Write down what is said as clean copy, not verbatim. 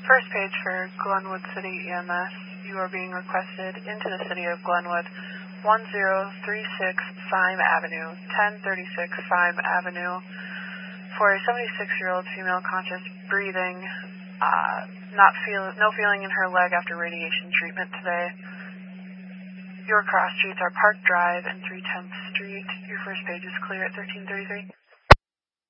First page for Glenwood City EMS. You are being requested into the city of Glenwood, 1036 Syme Avenue, 1036 Syme Avenue, for a 76-year-old female conscious breathing, no feeling in her leg after radiation treatment today. Your cross streets are Park Drive and 310th Street. Your first page is clear at 1333.